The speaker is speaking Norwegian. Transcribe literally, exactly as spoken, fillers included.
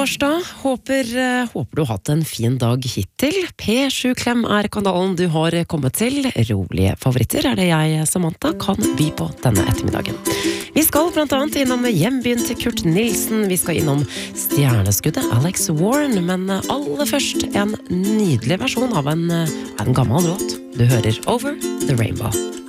torsdag. Håper, håper du har hatt en fin dag hittil. P sju Klem er kanalen du har kommet til. Rolige favoritter er det jeg, Samantha, kan by på denne ettermiddagen. Vi skal blant annet innom hjembyen til Kurt Nilsen. Vi skal innom stjerneskuddet Alex Warren. Men aller først en nydelig versjon av en, en gammel låt. Du hører Over the Rainbow.